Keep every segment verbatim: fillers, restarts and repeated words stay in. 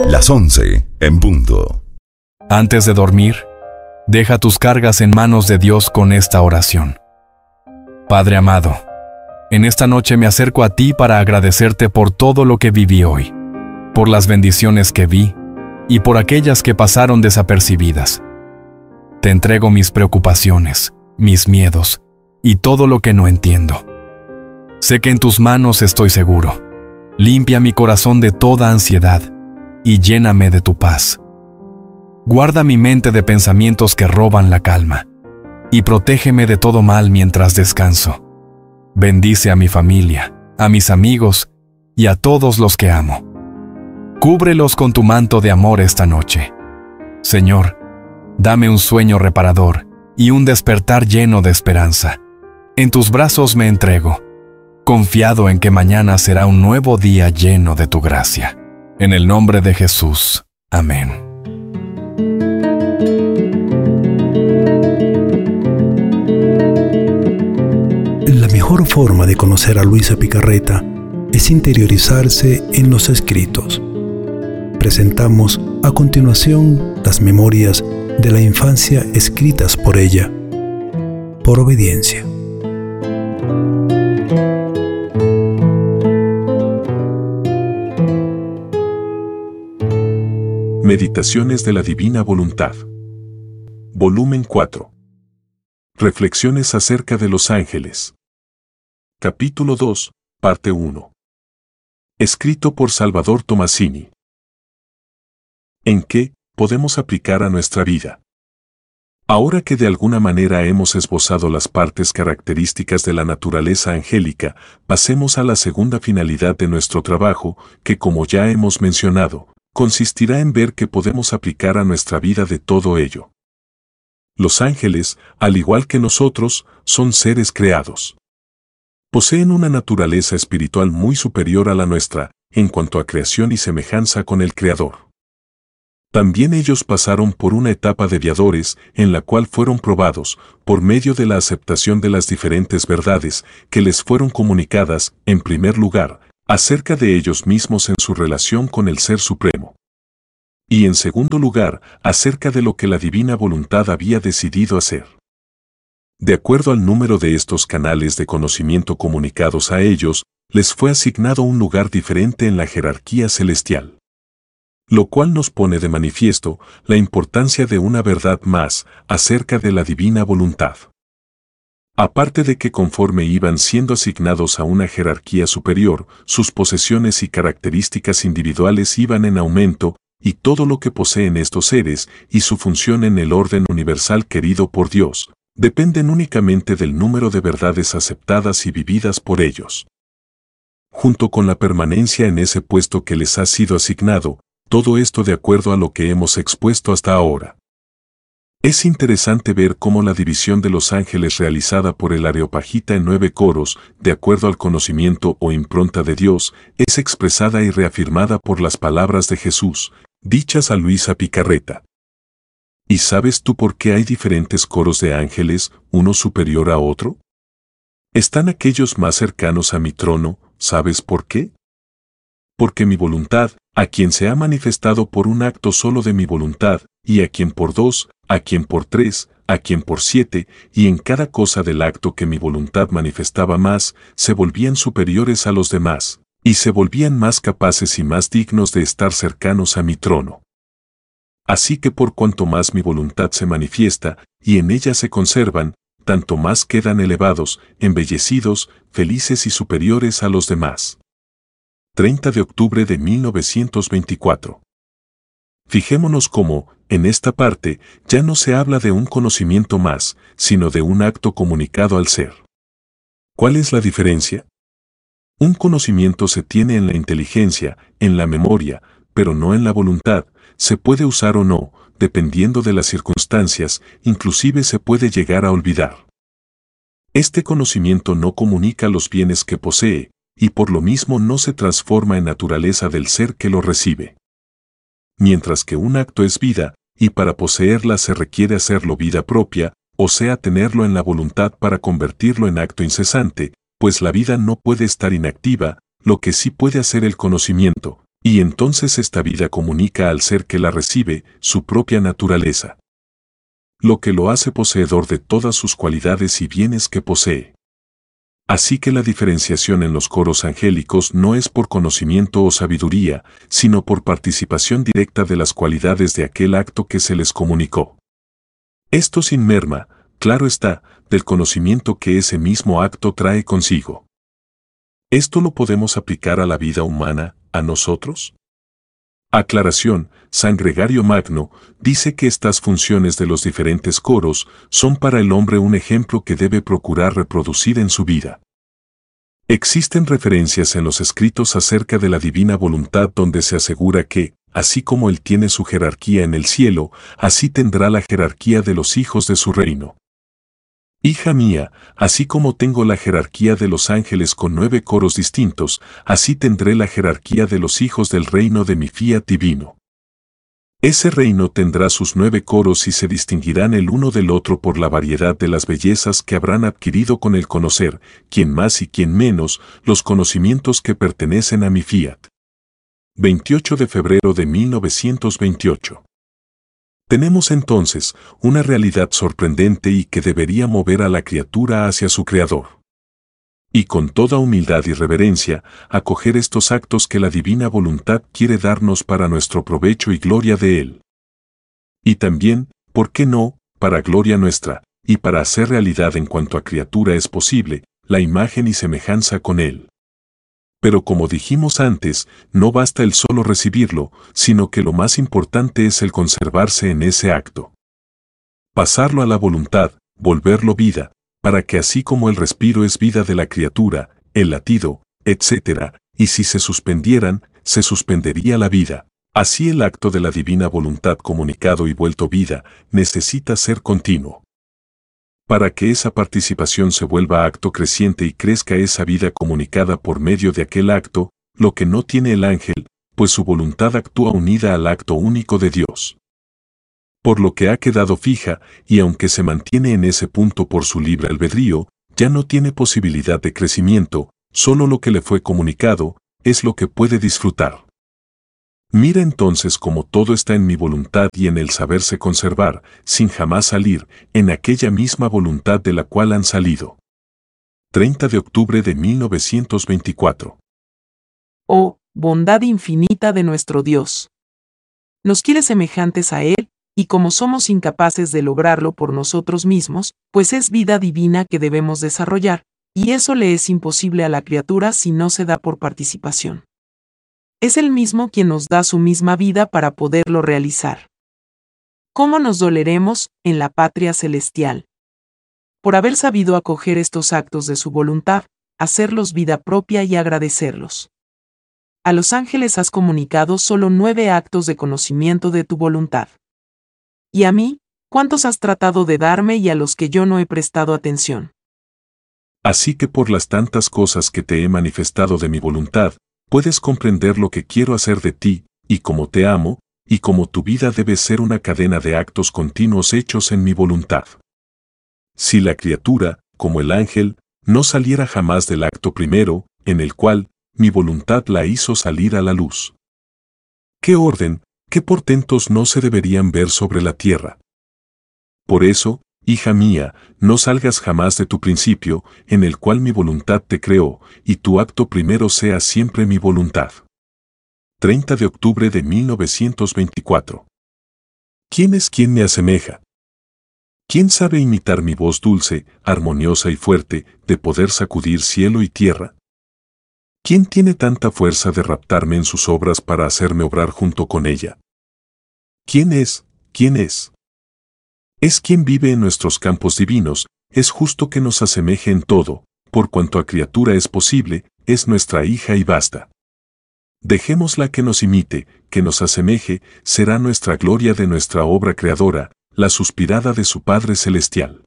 Las once en punto. Antes de dormir, deja tus cargas en manos de Dios con esta oración. Padre amado, en esta noche me acerco a ti para agradecerte por todo lo que viví hoy, por las bendiciones que vi y por aquellas que pasaron desapercibidas. Te entrego mis preocupaciones, mis miedos y todo lo que no entiendo. Sé que en tus manos estoy seguro. Limpia mi corazón de toda ansiedad y lléname de tu paz. Guarda mi mente de pensamientos que roban la calma y protégeme de todo mal mientras descanso. Bendice a mi familia, a mis amigos y a todos los que amo. Cúbrelos con tu manto de amor esta noche. Señor, dame un sueño reparador y un despertar lleno de esperanza. En tus brazos me entrego, confiado en que mañana será un nuevo día lleno de tu gracia. En el nombre de Jesús. Amén. La mejor forma de conocer a Luisa Picarreta es interiorizarse en los escritos. Presentamos a continuación las memorias de la infancia escritas por ella, por obediencia. Meditaciones de la Divina Voluntad. Volumen cuatro. Reflexiones acerca de los ángeles. Capítulo dos, parte uno. Escrito por Salvador Tomasini. ¿En qué podemos aplicar a nuestra vida? Ahora que de alguna manera hemos esbozado las partes características de la naturaleza angélica, pasemos a la segunda finalidad de nuestro trabajo, que como ya hemos mencionado, consistirá en ver qué podemos aplicar a nuestra vida de todo ello. Los ángeles, al igual que nosotros, son seres creados. Poseen una naturaleza espiritual muy superior a la nuestra, en cuanto a creación y semejanza con el Creador. También ellos pasaron por una etapa de viadores, en la cual fueron probados, por medio de la aceptación de las diferentes verdades que les fueron comunicadas, en primer lugar, acerca de ellos mismos en su relación con el Ser Supremo. Y en segundo lugar, acerca de lo que la divina voluntad había decidido hacer. De acuerdo al número de estos canales de conocimiento comunicados a ellos, les fue asignado un lugar diferente en la jerarquía celestial. Lo cual nos pone de manifiesto la importancia de una verdad más acerca de la divina voluntad. Aparte de que conforme iban siendo asignados a una jerarquía superior, sus posesiones y características individuales iban en aumento, y todo lo que poseen estos seres y su función en el orden universal querido por Dios, dependen únicamente del número de verdades aceptadas y vividas por ellos. Junto con la permanencia en ese puesto que les ha sido asignado, todo esto de acuerdo a lo que hemos expuesto hasta ahora. Es interesante ver cómo la división de los ángeles realizada por el Areopagita en nueve coros, de acuerdo al conocimiento o impronta de Dios, es expresada y reafirmada por las palabras de Jesús, dichas a Luisa Picarreta. ¿Y sabes tú por qué hay diferentes coros de ángeles, uno superior a otro? Están aquellos más cercanos a mi trono, ¿sabes por qué? Porque mi voluntad, a quien se ha manifestado por un acto solo de mi voluntad, y a quien por dos, a quien por tres, a quien por siete, y en cada cosa del acto que mi voluntad manifestaba más, se volvían superiores a los demás, y se volvían más capaces y más dignos de estar cercanos a mi trono. Así que por cuanto más mi voluntad se manifiesta, y en ella se conservan, tanto más quedan elevados, embellecidos, felices y superiores a los demás. treinta de octubre de mil novecientos veinticuatro. Fijémonos cómo, en esta parte, ya no se habla de un conocimiento más, sino de un acto comunicado al ser. ¿Cuál es la diferencia? Un conocimiento se tiene en la inteligencia, en la memoria, pero no en la voluntad, se puede usar o no, dependiendo de las circunstancias, inclusive se puede llegar a olvidar. Este conocimiento no comunica los bienes que posee, y por lo mismo no se transforma en naturaleza del ser que lo recibe. Mientras que un acto es vida, y para poseerla se requiere hacerlo vida propia, o sea tenerlo en la voluntad para convertirlo en acto incesante, pues la vida no puede estar inactiva, lo que sí puede hacer el conocimiento, Y entonces esta vida comunica al ser que la recibe su propia naturaleza, lo que lo hace poseedor de todas sus cualidades y bienes que posee. Así que la diferenciación en los coros angélicos no es por conocimiento o sabiduría, sino por participación directa de las cualidades de aquel acto que se les comunicó. Esto sin merma, claro está, del conocimiento que ese mismo acto trae consigo. ¿Esto lo podemos aplicar a la vida humana, a nosotros? Aclaración: San Gregario Magno dice que estas funciones de los diferentes coros son para el hombre un ejemplo que debe procurar reproducir en su vida. Existen referencias en los escritos acerca de la divina voluntad donde se asegura que, así como Él tiene su jerarquía en el cielo, así tendrá la jerarquía de los hijos de su reino. Hija mía, así como tengo la jerarquía de los ángeles con nueve coros distintos, así tendré la jerarquía de los hijos del reino de mi fiat divino. Ese reino tendrá sus nueve coros y se distinguirán el uno del otro por la variedad de las bellezas que habrán adquirido con el conocer, quien más y quien menos, los conocimientos que pertenecen a mi fiat. veintiocho de febrero de mil novecientos veintiocho. Tenemos entonces una realidad sorprendente y que debería mover a la criatura hacia su Creador. Y con toda humildad y reverencia, acoger estos actos que la divina voluntad quiere darnos para nuestro provecho y gloria de Él. Y también, ¿por qué no?, para gloria nuestra, y para hacer realidad en cuanto a criatura es posible, la imagen y semejanza con Él. Pero como dijimos antes, no basta el solo recibirlo, sino que lo más importante es el conservarse en ese acto. Pasarlo a la voluntad, volverlo vida, para que así como el respiro es vida de la criatura, el latido, etcétera, y si se suspendieran, se suspendería la vida. Así el acto de la divina voluntad comunicado y vuelto vida, necesita ser continuo. Para que esa participación se vuelva acto creciente y crezca esa vida comunicada por medio de aquel acto, lo que no tiene el ángel, pues su voluntad actúa unida al acto único de Dios. Por lo que ha quedado fija, y aunque se mantiene en ese punto por su libre albedrío, ya no tiene posibilidad de crecimiento, solo lo que le fue comunicado, es lo que puede disfrutar. Mira entonces cómo todo está en mi voluntad y en el saberse conservar, sin jamás salir, en aquella misma voluntad de la cual han salido. treinta de octubre de mil novecientos veinticuatro. Oh, bondad infinita de nuestro Dios. Nos quiere semejantes a Él, y como somos incapaces de lograrlo por nosotros mismos, pues es vida divina que debemos desarrollar, y eso le es imposible a la criatura si no se da por participación. Es Él mismo quien nos da su misma vida para poderlo realizar. ¿Cómo nos doleremos en la patria celestial? Por haber sabido acoger estos actos de su voluntad, hacerlos vida propia y agradecerlos. A los ángeles has comunicado solo nueve actos de conocimiento de tu voluntad. ¿Y a mí, cuántos has tratado de darme y a los que yo no he prestado atención? Así que por las tantas cosas que te he manifestado de mi voluntad, puedes comprender lo que quiero hacer de ti, y cómo te amo, y cómo tu vida debe ser una cadena de actos continuos hechos en mi voluntad. Si la criatura, como el ángel, no saliera jamás del acto primero, en el cual mi voluntad la hizo salir a la luz. ¿Qué orden, qué portentos no se deberían ver sobre la tierra? Por eso, hija mía, no salgas jamás de tu principio, en el cual mi voluntad te creó, y tu acto primero sea siempre mi voluntad. treinta de octubre de mil novecientos veinticuatro. ¿Quién es quien me asemeja? ¿Quién sabe imitar mi voz dulce, armoniosa y fuerte, de poder sacudir cielo y tierra? ¿Quién tiene tanta fuerza de raptarme en sus obras para hacerme obrar junto con ella? ¿Quién es? ¿Quién es? Es quien vive en nuestros campos divinos, es justo que nos asemeje en todo, por cuanto a criatura es posible, es nuestra hija y basta. Dejémosla que nos imite, que nos asemeje, será nuestra gloria de nuestra obra creadora, la suspirada de su Padre Celestial.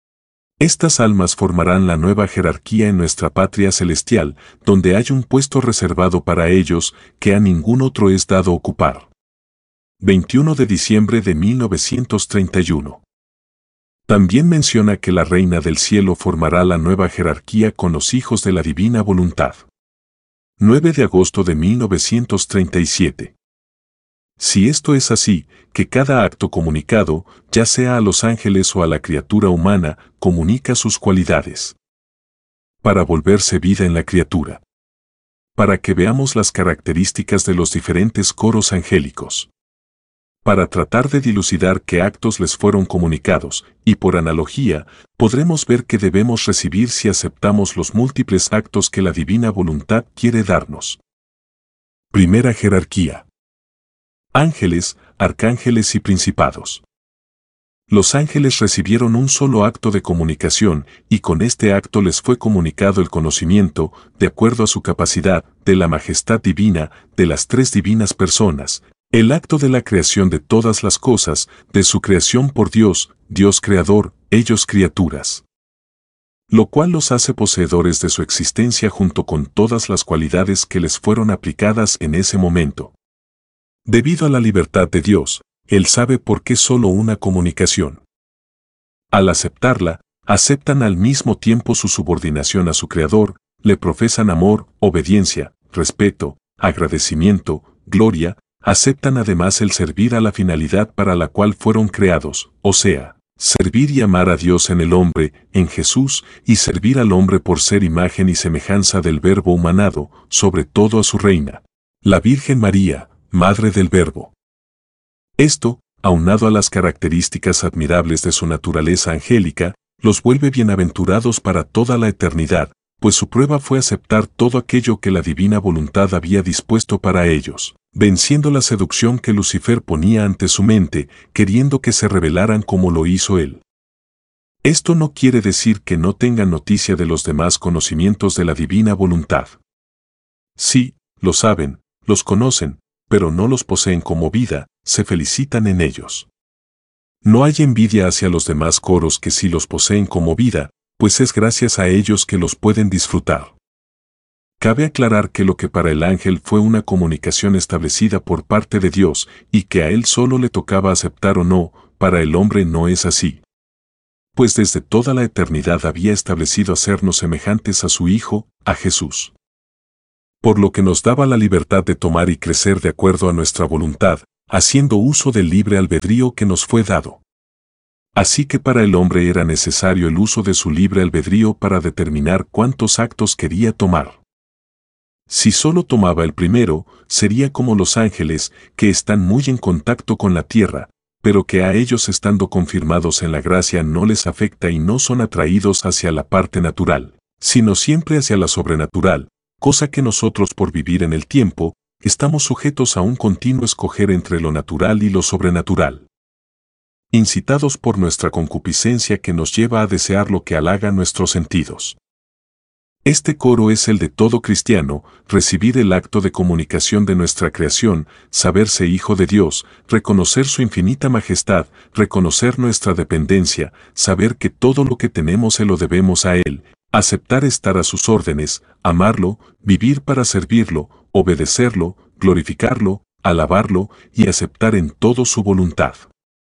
Estas almas formarán la nueva jerarquía en nuestra patria celestial, donde hay un puesto reservado para ellos que a ningún otro es dado ocupar. veintiuno de diciembre de mil novecientos treinta y uno. También menciona que la Reina del Cielo formará la nueva jerarquía con los hijos de la divina voluntad. nueve de agosto de mil novecientos treinta y siete. Si esto es así, que cada acto comunicado, ya sea a los ángeles o a la criatura humana, comunica sus cualidades. Para volverse vida en la criatura. Para que veamos las características de los diferentes coros angélicos. Para tratar de dilucidar qué actos les fueron comunicados, y por analogía, podremos ver qué debemos recibir si aceptamos los múltiples actos que la divina voluntad quiere darnos. Primera jerarquía. Ángeles, arcángeles y principados. Los ángeles recibieron un solo acto de comunicación, y con este acto les fue comunicado el conocimiento, de acuerdo a su capacidad, de la majestad divina, de las tres divinas personas, el acto de la creación de todas las cosas, de su creación por Dios, Dios creador, ellos criaturas. Lo cual los hace poseedores de su existencia junto con todas las cualidades que les fueron aplicadas en ese momento. Debido a la libertad de Dios, Él sabe por qué solo una comunicación. Al aceptarla, aceptan al mismo tiempo su subordinación a su Creador, le profesan amor, obediencia, respeto, agradecimiento, gloria, aceptan además el servir a la finalidad para la cual fueron creados, o sea, servir y amar a Dios en el hombre, en Jesús, y servir al hombre por ser imagen y semejanza del Verbo humanado, sobre todo a su Reina, la Virgen María, Madre del Verbo. Esto, aunado a las características admirables de su naturaleza angélica, los vuelve bienaventurados para toda la eternidad, pues su prueba fue aceptar todo aquello que la divina voluntad había dispuesto para ellos, venciendo la seducción que Lucifer ponía ante su mente, queriendo que se rebelaran como lo hizo él. Esto no quiere decir que no tengan noticia de los demás conocimientos de la divina voluntad. Sí, lo saben, los conocen, pero no los poseen como vida, se felicitan en ellos. No hay envidia hacia los demás coros que sí los poseen como vida, pues es gracias a ellos que los pueden disfrutar. Cabe aclarar que lo que para el ángel fue una comunicación establecida por parte de Dios y que a él solo le tocaba aceptar o no, para el hombre no es así. Pues desde toda la eternidad había establecido hacernos semejantes a su Hijo, a Jesús. Por lo que nos daba la libertad de tomar y crecer de acuerdo a nuestra voluntad, haciendo uso del libre albedrío que nos fue dado. Así que para el hombre era necesario el uso de su libre albedrío para determinar cuántos actos quería tomar. Si solo tomaba el primero, sería como los ángeles, que están muy en contacto con la tierra, pero que a ellos estando confirmados en la gracia no les afecta y no son atraídos hacia la parte natural, sino siempre hacia la sobrenatural, cosa que nosotros por vivir en el tiempo, estamos sujetos a un continuo escoger entre lo natural y lo sobrenatural. Incitados por nuestra concupiscencia que nos lleva a desear lo que halaga nuestros sentidos. Este coro es el de todo cristiano, recibir el acto de comunicación de nuestra creación, saberse hijo de Dios, reconocer su infinita majestad, reconocer nuestra dependencia, saber que todo lo que tenemos se lo debemos a Él, aceptar estar a sus órdenes, amarlo, vivir para servirlo, obedecerlo, glorificarlo, alabarlo y aceptar en todo su voluntad.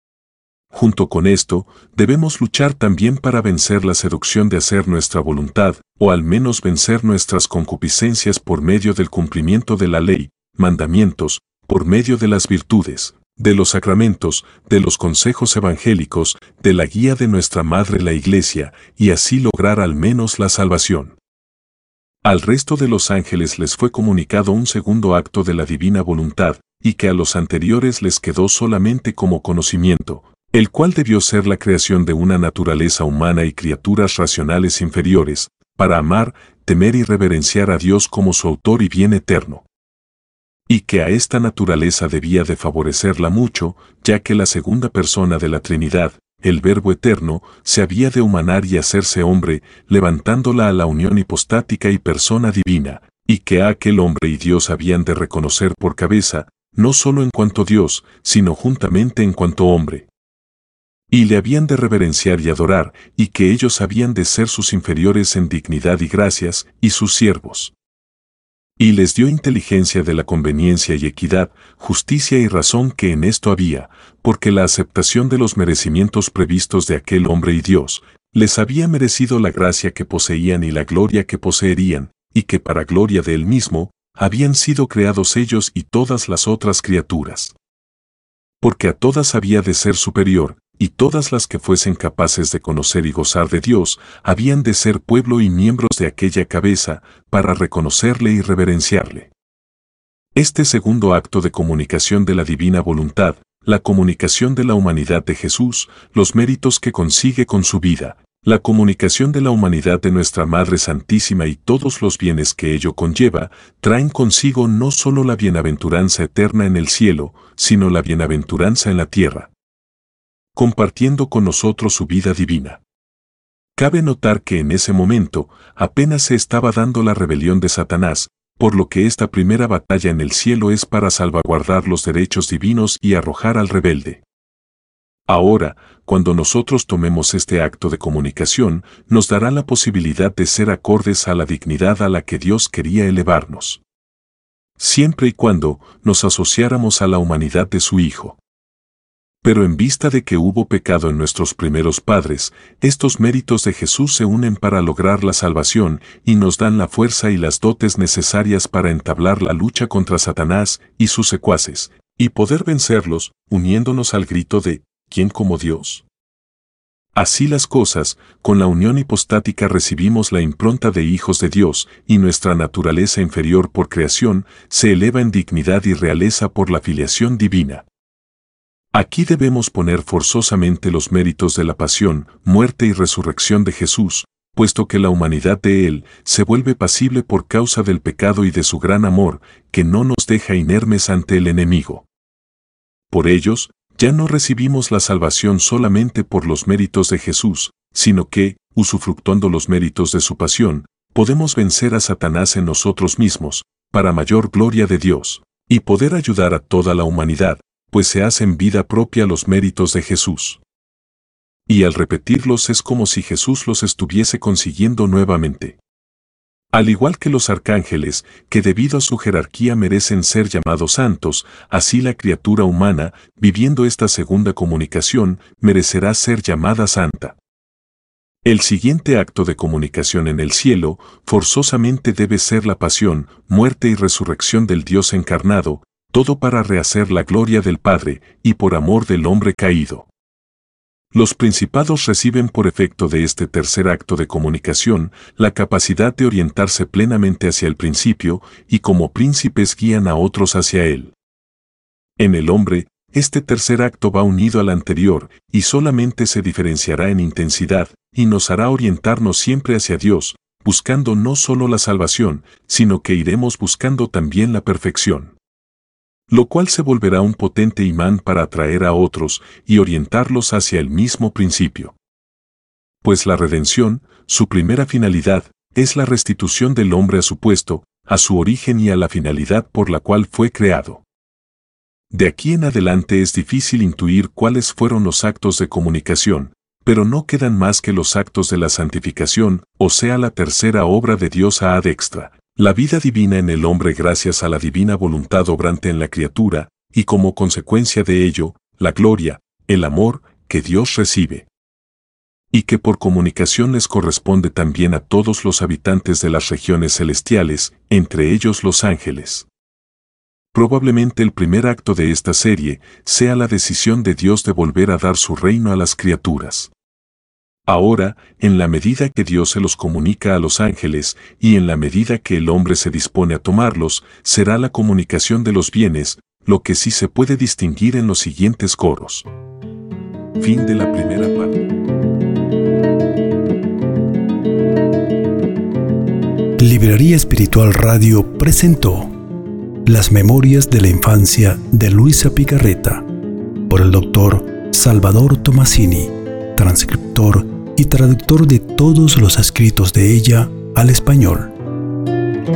Junto con esto, debemos luchar también para vencer la seducción de hacer nuestra voluntad, o al menos vencer nuestras concupiscencias por medio del cumplimiento de la ley, mandamientos, por medio de las virtudes, de los sacramentos, de los consejos evangélicos, de la guía de nuestra Madre la Iglesia, y así lograr al menos la salvación. Al resto de los ángeles les fue comunicado un segundo acto de la divina voluntad, y que a los anteriores les quedó solamente como conocimiento, el cual debió ser la creación de una naturaleza humana y criaturas racionales inferiores, para amar, temer y reverenciar a Dios como su autor y bien eterno. Y que a esta naturaleza debía de favorecerla mucho, ya que la segunda persona de la Trinidad, el Verbo eterno, se había de humanar y hacerse hombre, levantándola a la unión hipostática y persona divina, y que a aquel hombre y Dios habían de reconocer por cabeza, no solo en cuanto Dios, sino juntamente en cuanto hombre. Y le habían de reverenciar y adorar, y que ellos habían de ser sus inferiores en dignidad y gracias, y sus siervos. Y les dio inteligencia de la conveniencia y equidad, justicia y razón que en esto había, porque la aceptación de los merecimientos previstos de aquel hombre y Dios, les había merecido la gracia que poseían y la gloria que poseerían, y que para gloria de él mismo, habían sido creados ellos y todas las otras criaturas. Porque a todas había de ser superior, y todas las que fuesen capaces de conocer y gozar de Dios, habían de ser pueblo y miembros de aquella cabeza, para reconocerle y reverenciarle. Este segundo acto de comunicación de la divina voluntad, la comunicación de la humanidad de Jesús, los méritos que consigue con su vida, la comunicación de la humanidad de nuestra Madre Santísima y todos los bienes que ello conlleva, traen consigo no solo la bienaventuranza eterna en el cielo, sino la bienaventuranza en la tierra, compartiendo con nosotros su vida divina. Cabe notar que en ese momento apenas se estaba dando la rebelión de Satanás, por lo que esta primera batalla en el cielo es para salvaguardar los derechos divinos y arrojar al rebelde. Ahora, cuando nosotros tomemos este acto de comunicación, nos dará la posibilidad de ser acordes a la dignidad a la que Dios quería elevarnos, siempre y cuando nos asociáramos a la humanidad de su Hijo. Pero en vista de que hubo pecado en nuestros primeros padres, estos méritos de Jesús se unen para lograr la salvación y nos dan la fuerza y las dotes necesarias para entablar la lucha contra Satanás y sus secuaces, y poder vencerlos, uniéndonos al grito de ¿quién como Dios? Así las cosas, con la unión hipostática recibimos la impronta de hijos de Dios, y nuestra naturaleza inferior por creación se eleva en dignidad y realeza por la filiación divina. Aquí debemos poner forzosamente los méritos de la pasión, muerte y resurrección de Jesús, puesto que la humanidad de Él se vuelve pasible por causa del pecado y de su gran amor, que no nos deja inermes ante el enemigo. Por ellos, ya no recibimos la salvación solamente por los méritos de Jesús, sino que, usufructuando los méritos de su pasión, podemos vencer a Satanás en nosotros mismos, para mayor gloria de Dios, y poder ayudar a toda la humanidad, pues se hacen vida propia los méritos de Jesús. Y al repetirlos es como si Jesús los estuviese consiguiendo nuevamente. Al igual que los arcángeles, que debido a su jerarquía merecen ser llamados santos, así la criatura humana, viviendo esta segunda comunicación, merecerá ser llamada santa. El siguiente acto de comunicación en el cielo, forzosamente debe ser la pasión, muerte y resurrección del Dios encarnado, todo para rehacer la gloria del Padre y por amor del hombre caído. Los principados reciben por efecto de este tercer acto de comunicación la capacidad de orientarse plenamente hacia el principio y como príncipes guían a otros hacia él. En el hombre, este tercer acto va unido al anterior y solamente se diferenciará en intensidad y nos hará orientarnos siempre hacia Dios, buscando no solo la salvación, sino que iremos buscando también la perfección, lo cual se volverá un potente imán para atraer a otros y orientarlos hacia el mismo principio. Pues la redención, su primera finalidad, es la restitución del hombre a su puesto, a su origen y a la finalidad por la cual fue creado. De aquí en adelante es difícil intuir cuáles fueron los actos de comunicación, pero no quedan más que los actos de la santificación, o sea la tercera obra de Dios ad extra. La vida divina en el hombre gracias a la divina voluntad obrante en la criatura, y como consecuencia de ello, la gloria, el amor, que Dios recibe. Y que por comunicación les corresponde también a todos los habitantes de las regiones celestiales, entre ellos los ángeles. Probablemente el primer acto de esta serie sea la decisión de Dios de volver a dar su reino a las criaturas. Ahora, en la medida que Dios se los comunica a los ángeles y en la medida que el hombre se dispone a tomarlos, será la comunicación de los bienes, lo que sí se puede distinguir en los siguientes coros. Fin de la primera parte. Librería Espiritual Radio presentó Las Memorias de la Infancia de Luisa Picarreta, por el doctor Salvador Tomasini, transcriptor y traductor de todos los escritos de ella al español.